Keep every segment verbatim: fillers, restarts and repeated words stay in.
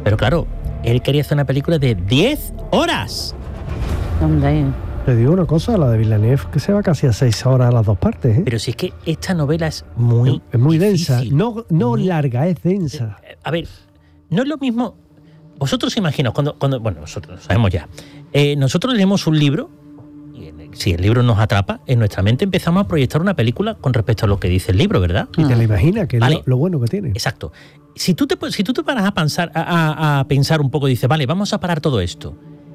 Pero claro, él quería hacer una película de diez horas. ¿Dónde? Te digo una cosa, la de Villeneuve, que se va casi a seis horas a las dos partes, ¿eh? Pero si es que esta novela es muy Es, es muy densa. difícil. No, no Muy- larga, es densa. Eh, A ver, no es lo mismo. Vosotros imaginaos, cuando, cuando bueno, nosotros lo sabemos ya. Eh, nosotros leemos un libro, y en el- si el libro nos atrapa, en nuestra mente empezamos a proyectar una película con respecto a lo que dice el libro, ¿verdad? Y te la imaginas, que es Vale. lo, lo bueno que tiene. Exacto. Si tú te, si tú te paras a pensar, a, a- a pensar un poco y dices, vale, vamos a parar todo esto.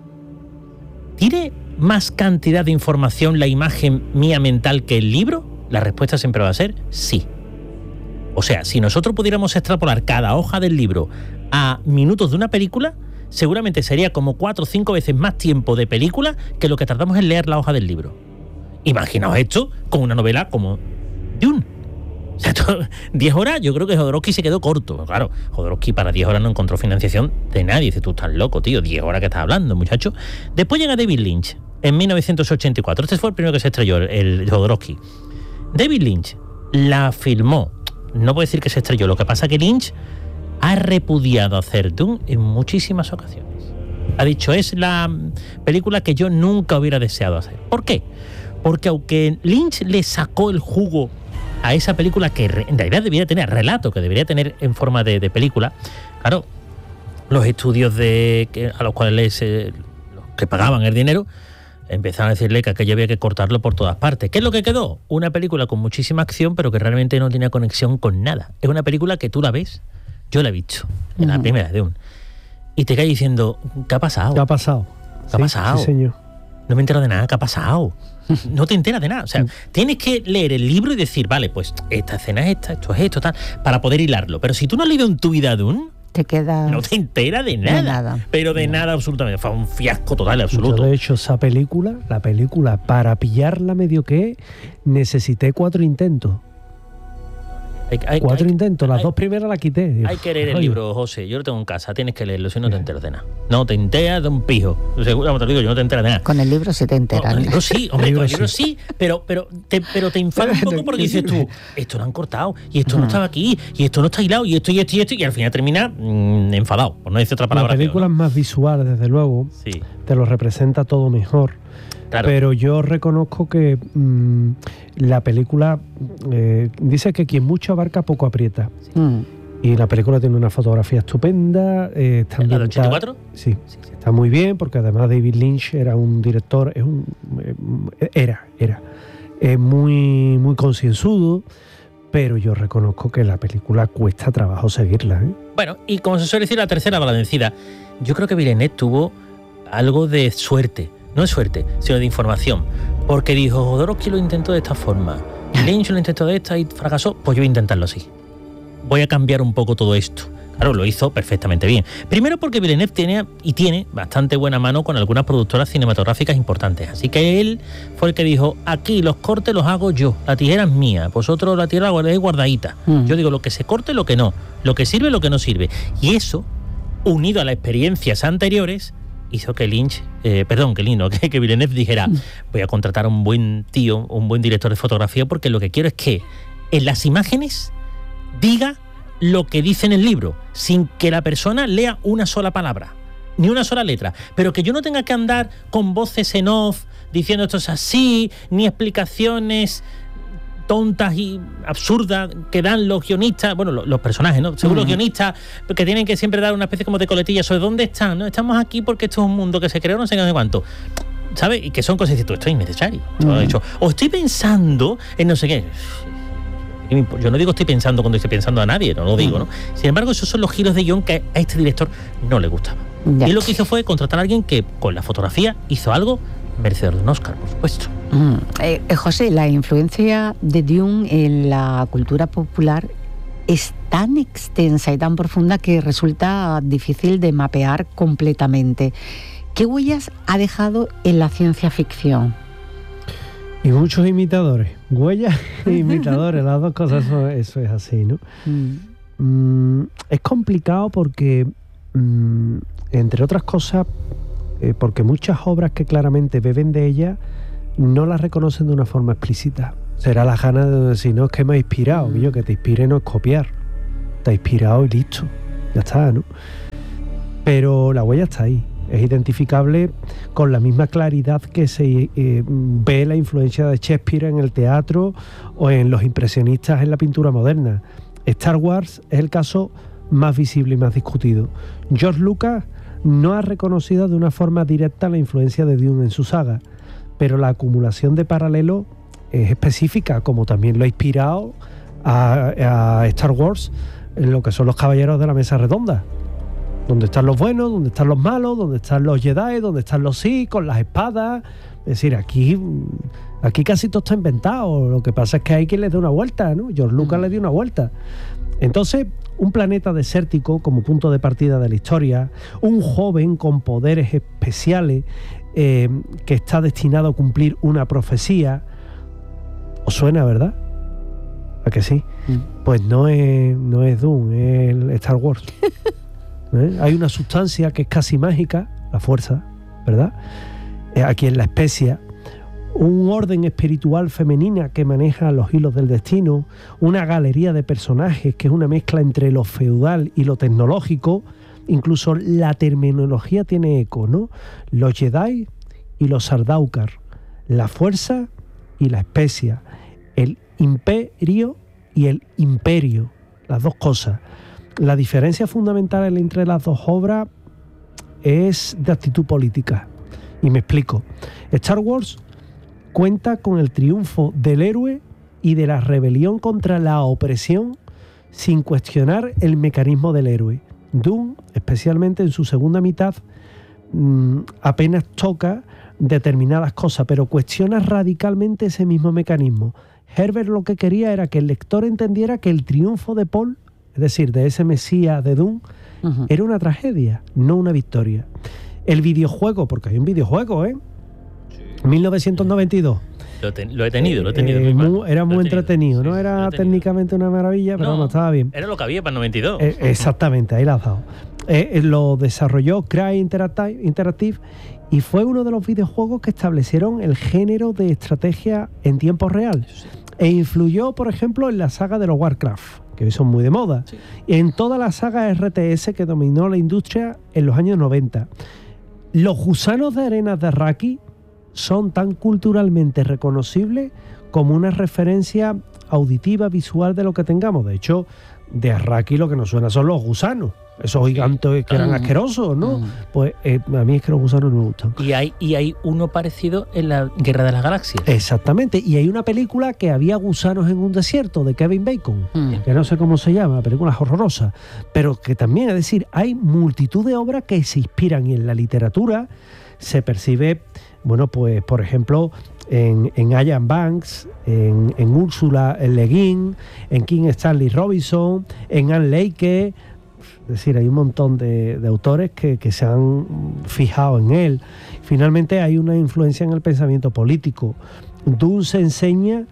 ¿Tiene más cantidad de información la imagen mía mental que el libro? La respuesta siempre va a ser sí. O sea, si nosotros pudiéramos extrapolar cada hoja del libro a minutos de una película, seguramente sería como cuatro o cinco veces más tiempo de película que lo que tardamos en leer la hoja del libro. Imaginaos esto con una novela como Dune. O sea, diez horas, yo creo que Jodorowsky se quedó corto. Claro, Jodorowsky para diez horas no encontró financiación de nadie. Dice, tú estás loco, tío, diez horas que estás hablando, muchacho. Después llega David Lynch en mil novecientos ochenta y cuatro. Este fue el primero que se estrelló, el, el Jodorowsky. David Lynch la filmó. No puedo decir que se estrelló, lo que pasa es que Lynch ha repudiado hacer Dune en muchísimas ocasiones. Ha dicho, es la película que yo nunca hubiera deseado hacer. ¿Por qué? Porque aunque Lynch le sacó el jugo a esa película que en realidad debería tener relato, que debería tener en forma de, de película, claro, los estudios de que, a los cuales eh, los que pagaban el dinero empezaron a decirle que aquello había que cortarlo por todas partes. ¿Qué es lo que quedó? Una película con muchísima acción, pero que realmente no tenía conexión con nada. Es una película que tú la ves, yo la he visto, en la Ujú. primera de un y te caes diciendo, ¿qué ha pasado? ¿Qué ha pasado? ¿Qué ha pasado? Sí, señor. No me entero de nada, ¿qué ha pasado? No te enteras de nada. O sea, tienes que leer el libro y decir, vale, pues esta escena es esta, esto es esto, tal, para poder hilarlo. Pero si tú no has leído en tu vida Dune, Te queda... no te enteras de nada. nada. Pero de nada absolutamente. Fue un fiasco total y absoluto. Yo, de hecho, esa película, la película, para pillarla medio que necesité cuatro intentos. Hay, hay- Cuatro hay- intentos, las hay- dos primeras las quité. Digo, Hay que leer el oye, libro, José. Yo lo tengo en casa, tienes que leerlo, si no te enteras de nada. No te enteras de un pijo. Seguro, te lo digo, yo no te enteras de nada. Con el libro sí te enteras. Con el libro sí, hombre, El libro con el libro sí. sí, pero, pero, te, pero te enfada un poco porque dices tú, esto lo han cortado, y esto no estaba aquí, y esto no está hilado, y esto y esto y esto, y al final termina mmm, enfadado, por no decir otra La palabra. película peor, es más visual, desde luego. ¿no? Sí, Te lo representa todo mejor. claro. Pero yo reconozco que mmm, la película eh, dice que quien mucho abarca poco aprieta. Mm. Y la película tiene una fotografía estupenda. Eh, está ¿La del ambientada- ochenta y cuatro? Sí, Sí, sí. está muy bien porque además David Lynch era un director, es un eh, era, era eh, muy, muy concienzudo, pero yo reconozco que la película cuesta trabajo seguirla, ¿eh? Bueno, y como se suele decir, la tercera va la vencida. Yo creo que Villeneuve tuvo algo de suerte, no de suerte, sino de información, porque dijo, Jodorowsky lo intentó de esta forma, Lynch lo intentó de esta y fracasó, pues yo voy a intentarlo así. Voy a cambiar un poco todo esto. Claro, lo hizo perfectamente bien. Primero porque Villeneuve tiene y tiene bastante buena mano con algunas productoras cinematográficas importantes. Así que él fue el que dijo, aquí los cortes los hago yo, la tijera es mía, vosotros la tijera la guardáis guardadita. Mm. Yo digo lo que se corte, lo que no, lo que sirve, lo que no sirve. Y eso, unido a las experiencias anteriores, hizo que Lynch, eh, perdón, que Lynch, no, que, que Villeneuve dijera, voy a contratar a un buen tío, un buen director de fotografía, porque lo que quiero es que en las imágenes diga lo que dice en el libro, sin que la persona lea una sola palabra, ni una sola letra, pero que yo no tenga que andar con voces en off diciendo esto es así, ni explicaciones tontas y absurdas que dan los guionistas, bueno, los, los personajes, ¿no? Según los guionistas, que tienen que siempre dar una especie como de coletilla sobre dónde están, ¿no? Estamos aquí porque esto es un mundo que se creó no sé qué, no sé cuánto, ¿sabes? Y que son cosas que dices, esto es innecesario. Mm. He dicho, o estoy pensando en no sé qué. Yo no digo estoy pensando cuando estoy pensando a nadie, no lo digo, ¿no? Sin embargo, esos son los giros de guión que a este director no le gustaba. Ya. Y lo que hizo fue contratar a alguien que con la fotografía hizo algo merecedor de un Oscar, por supuesto. Mm. Eh, eh, José, la influencia de Dune en la cultura popular es tan extensa y tan profunda que resulta difícil de mapear completamente. ¿Qué huellas ha dejado en la ciencia ficción? Y muchos imitadores, huellas e imitadores, las dos cosas, eso, eso es así, ¿no? Mm. Mm, es complicado porque, mm, entre otras cosas, eh, porque muchas obras que claramente beben de ella no las reconocen de una forma explícita. Será la gana de decir, no, es que me ha inspirado, mm. yo que te inspire no es copiar, te ha inspirado y listo, ya está, ¿no? pero la huella está ahí. Es identificable con la misma claridad que se eh, ve la influencia de Shakespeare en el teatro o en los impresionistas en la pintura moderna. Star Wars es el caso más visible y más discutido. George Lucas no ha reconocido de una forma directa la influencia de Dune en su saga, pero la acumulación de paralelos es específica, como también lo ha inspirado a, a Star Wars en lo que son los Caballeros de la Mesa Redonda, donde están los buenos, donde están los malos, donde están los Jedi, donde están los Sith con las espadas. Es decir, aquí, aquí casi todo está inventado. Lo que pasa es que hay quien le dé una vuelta, ¿no? George Lucas mm. le dio una vuelta. Entonces, un planeta desértico como punto de partida de la historia, un joven con poderes especiales eh, que está destinado a cumplir una profecía. ¿Os suena, verdad? ¿A que sí? Mm. Pues no es, no es Dune, es el Star Wars. ¿Eh? Hay una sustancia que es casi mágica, la fuerza, ¿verdad? Eh, aquí en la especia, un orden espiritual femenina que maneja los hilos del destino, una galería de personajes que es una mezcla entre lo feudal y lo tecnológico. Incluso la terminología tiene eco, ¿no? Los Jedi y los Sardaukar, la fuerza y la especia, el imperio y el imperio, las dos cosas. La diferencia fundamental entre las dos obras es de actitud política. Y me explico. Star Wars cuenta con el triunfo del héroe y de la rebelión contra la opresión sin cuestionar el mecanismo del héroe. Dune, especialmente en su segunda mitad, mmm, apenas toca determinadas cosas, pero cuestiona radicalmente ese mismo mecanismo. Herbert lo que quería era que el lector entendiera que el triunfo de Paul, es decir, de ese Mesías de Dune, uh-huh. era una tragedia, no una victoria. El videojuego, porque hay un videojuego, ¿eh? Sí. mil novecientos noventa y dos. Lo, ten, lo he tenido, lo he tenido. Eh, muy muy, era muy entretenido, sí, no sí, era técnicamente una maravilla, pero no, no, estaba bien. Era lo que había para el noventa y dos. Eh, exactamente, ahí lo has dado. Eh, lo desarrolló Cry Interactive, Interactive y fue uno de los videojuegos que establecieron el género de estrategia en tiempo real. Sí. E influyó, por ejemplo, en la saga de los Warcraft, que hoy son muy de moda, sí. y en toda la saga R T S que dominó la industria en los años noventa. Los gusanos de arenas de Arrakis son tan culturalmente reconocibles como una referencia auditiva, visual de lo que tengamos. De hecho, de Arrakis lo que nos suena son los gusanos, esos gigantes que eran mm. asquerosos, ¿no? Mm. Pues eh, a mí es que los gusanos no me gustan. Y hay, y hay uno parecido en la Guerra de las Galaxias. Exactamente, y hay una película que había gusanos en un desierto de Kevin Bacon, mm. que no sé cómo se llama, la película es horrorosa, pero que también, es decir, hay multitud de obras que se inspiran, y en la literatura se percibe, bueno, pues por ejemplo, en, en Ian Banks, en, en Ursula Le Guin, en King Stanley Robinson, en Anne Leike. Es decir, hay un montón de, de autores que, que se han fijado en él. Finalmente hay una influencia en el pensamiento político. Dune se enseña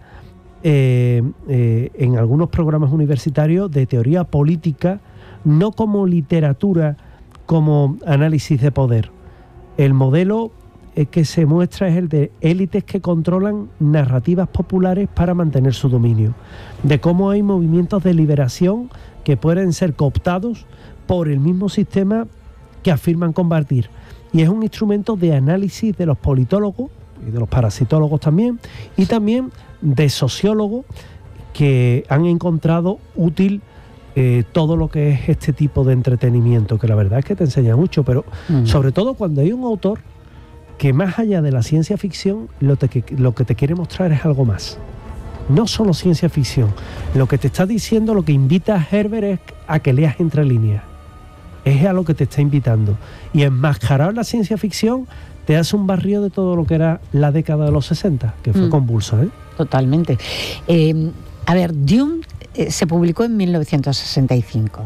eh, eh, en algunos programas universitarios de teoría política, no como literatura, como análisis de poder. El modelo que se muestra es el de élites que controlan narrativas populares para mantener su dominio, de cómo hay movimientos de liberación que pueden ser cooptados por el mismo sistema que afirman combatir. Y es un instrumento de análisis de los politólogos y de los parasitólogos también, y también de sociólogos que han encontrado útil eh, todo lo que es este tipo de entretenimiento, que la verdad es que te enseña mucho, pero mm. sobre todo cuando hay un autor que más allá de la ciencia ficción, lo, te, lo que te quiere mostrar es algo más. No solo ciencia ficción. Lo que te está diciendo, lo que invita a Herbert es a que leas entre líneas. Es a lo que te está invitando. Y enmascarar la ciencia ficción te hace un barrio de todo lo que era la década de los sesenta, que fue mm. convulsa, ¿eh? Totalmente. Eh, a ver, Dune eh, se publicó en mil novecientos sesenta y cinco.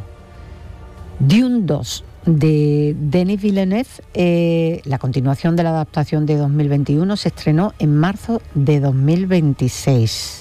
Dune dos, de Denis Villeneuve, eh, la continuación de la adaptación de dos mil veintiuno, se estrenó en marzo de dos mil veintiséis.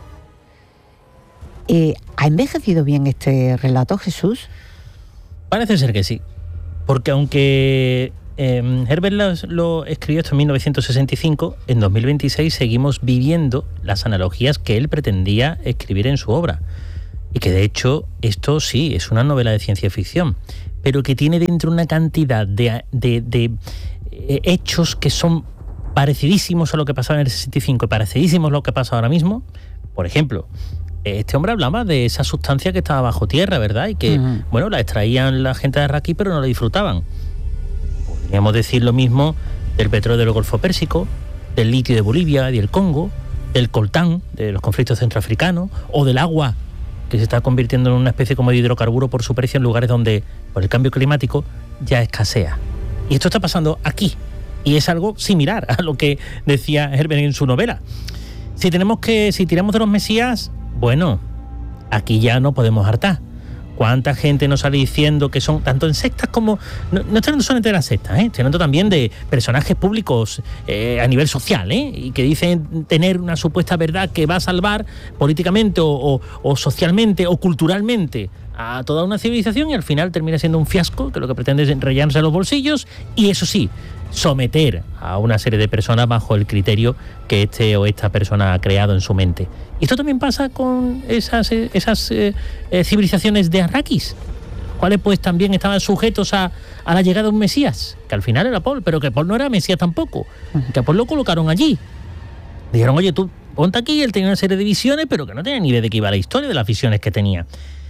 Eh, ¿Ha envejecido bien este relato, Jesús? Parece ser que sí, porque aunque eh, Herbert lo, lo escribió esto en mil novecientos sesenta y cinco, en dos mil veintiséis seguimos viviendo las analogías que él pretendía escribir en su obra, y que de hecho esto sí es una novela de ciencia ficción, pero que tiene dentro una cantidad de, de, de eh, hechos que son parecidísimos a lo que pasaba en el sesenta y cinco y parecidísimos a lo que pasa ahora mismo. Por ejemplo, este hombre hablaba de esa sustancia que estaba bajo tierra, ¿verdad? Y que, uh-huh. bueno, la extraían la gente de Arrakis, pero no la disfrutaban. Podríamos decir lo mismo del petróleo del Golfo Pérsico, del litio de Bolivia y del Congo, del coltán, de los conflictos centroafricanos, o del agua, que se está convirtiendo en una especie como de hidrocarburo por su precio en lugares donde, por el cambio climático, ya escasea. Y esto está pasando aquí, y es algo similar a lo que decía Herbert en su novela. Si tenemos que, si tiramos de los Mesías, bueno, aquí ya no podemos hartar. ¿Cuánta gente nos sale diciendo que son, tanto en sectas como, no, no estoy hablando solamente de las sectas, ¿eh? Estoy hablando también de personajes públicos eh, a nivel social, ¿eh? Y que dicen tener una supuesta verdad que va a salvar políticamente o, o, o socialmente o culturalmente a toda una civilización, y al final termina siendo un fiasco que lo que pretende es rellenarse los bolsillos y, eso sí, someter a una serie de personas bajo el criterio que este o esta persona ha creado en su mente. Y esto también pasa con esas, esas eh, eh, civilizaciones de Arrakis, cuales pues también estaban sujetos a, a la llegada de un Mesías, que al final era Paul, pero que Paul no era Mesías tampoco, que a Paul lo colocaron allí. Dijeron, oye, tú ponte aquí, él tenía una serie de visiones, pero que no tenía ni idea de qué iba la historia de las visiones que tenía.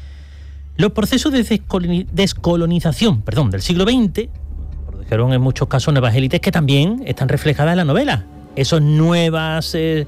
Los procesos de descolonización, perdón, del siglo veinte produjeron en muchos casos nuevas élites que también están reflejadas en la novela. Esas nuevas eh,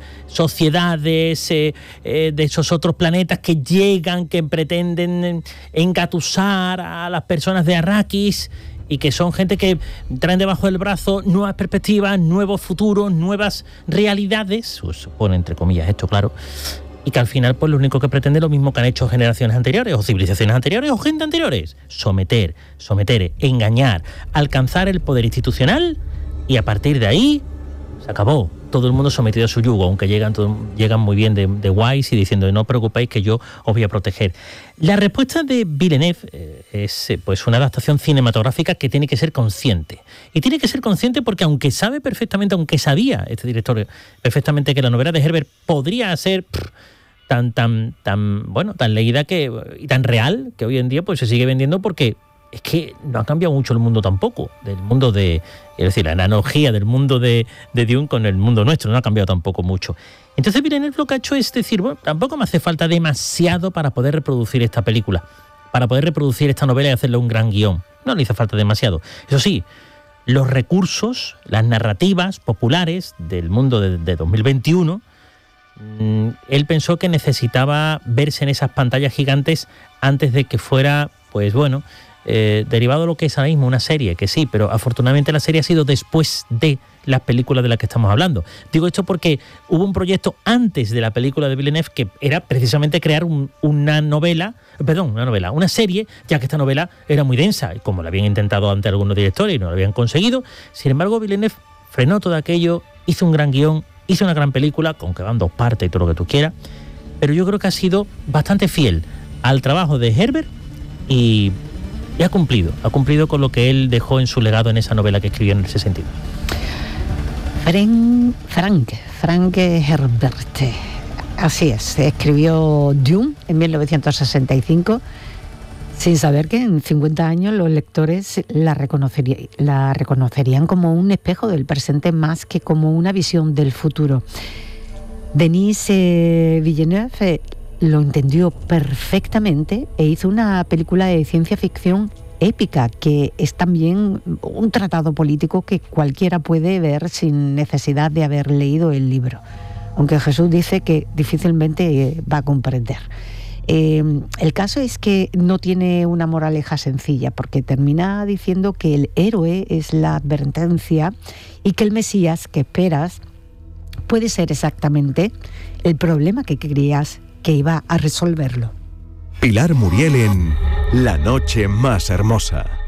sociedades eh, eh, de esos otros planetas que llegan, que pretenden engatusar a las personas de Arrakis, y que son gente que traen debajo del brazo nuevas perspectivas, nuevos futuros, nuevas realidades, supone entre comillas esto, claro, y que al final pues lo único que pretende es lo mismo que han hecho generaciones anteriores o civilizaciones anteriores o gente anteriores: someter, someter, engañar, alcanzar el poder institucional, y a partir de ahí se acabó. Todo el mundo sometido a su yugo, aunque llegan, todo, llegan muy bien de, de guays y diciendo, no os preocupéis que yo os voy a proteger. La respuesta de Villeneuve eh, es eh, pues una adaptación cinematográfica que tiene que ser consciente. Y tiene que ser consciente porque aunque sabe perfectamente, aunque sabía este director perfectamente que la novela de Herbert podría ser pff, tan, tan, tan, bueno, tan leída que, y tan real, que hoy en día pues se sigue vendiendo, porque es que no ha cambiado mucho el mundo tampoco, del mundo de, es decir, la analogía del mundo de, de Dune con el mundo nuestro no ha cambiado tampoco mucho. Entonces Villeneuve lo que ha hecho es decir, bueno, tampoco me hace falta demasiado para poder reproducir esta película, para poder reproducir esta novela y hacerle un gran guión. No le hizo falta demasiado. Eso sí, los recursos, las narrativas populares del mundo de, de dos mil veintiuno, mmm, él pensó que necesitaba verse en esas pantallas gigantes antes de que fuera, pues bueno, Eh, derivado de lo que es ahora mismo una serie, que sí, pero afortunadamente la serie ha sido después de las películas de las que estamos hablando. Digo esto porque hubo un proyecto antes de la película de Villeneuve que era precisamente crear un, una novela, perdón, una novela, una serie, ya que esta novela era muy densa, y como lo habían intentado ante algunos directores y no lo habían conseguido. Sin embargo, Villeneuve frenó todo aquello, hizo un gran guión, hizo una gran película, con que van dos partes y todo lo que tú quieras, pero yo creo que ha sido bastante fiel al trabajo de Herbert y Y ha cumplido, ha cumplido con lo que él dejó en su legado en esa novela que escribió en el sesenta y dos. Frank, Frank, Frank Herbert, así es, escribió Dune en mil novecientos sesenta y cinco, sin saber que en cincuenta años los lectores la, reconocería, la reconocerían como un espejo del presente más que como una visión del futuro. Denis eh, Villeneuve eh, lo entendió perfectamente e hizo una película de ciencia ficción épica, que es también un tratado político que cualquiera puede ver sin necesidad de haber leído el libro, aunque Jesús dice que difícilmente va a comprender. Eh, el caso es que no tiene una moraleja sencilla, porque termina diciendo que el héroe es la advertencia y que el Mesías que esperas puede ser exactamente el problema que creías que iba a resolverlo. Pilar Muriel en La noche más hermosa.